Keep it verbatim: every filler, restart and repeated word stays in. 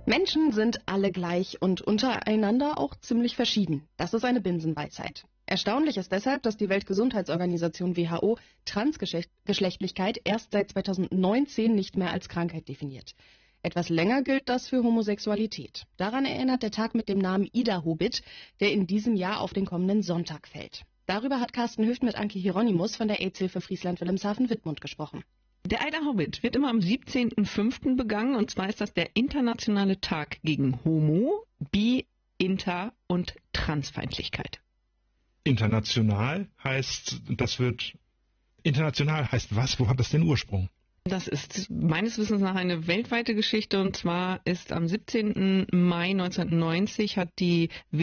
Menschen sind alle gleich und untereinander auch ziemlich verschieden. Das ist eine Binsenweisheit. Erstaunlich ist deshalb, dass die Weltgesundheitsorganisation W H O Transgeschlechtlichkeit erst seit zweitausendneunzehn nicht mehr als Krankheit definiert. Etwas länger gilt das für Homosexualität. Daran erinnert der Tag mit dem Namen Ida Hobbit, der in diesem Jahr auf den kommenden Sonntag fällt. Darüber hat Carsten Hüft mit Anke Hieronymus von der AIDS-Hilfe Friesland-Wilhelmshaven-Wittmund gesprochen. Der Ida Hobbit wird immer am siebzehnten fünften begangen, und zwar ist das der internationale Tag gegen Homo-, Bi-, Inter- und Transfeindlichkeit. International heißt, das wird, international heißt was? Wo hat das den Ursprung? Das ist meines Wissens nach eine weltweite Geschichte, und zwar ist am siebzehnten Mai neunzehnhundertneunzig hat die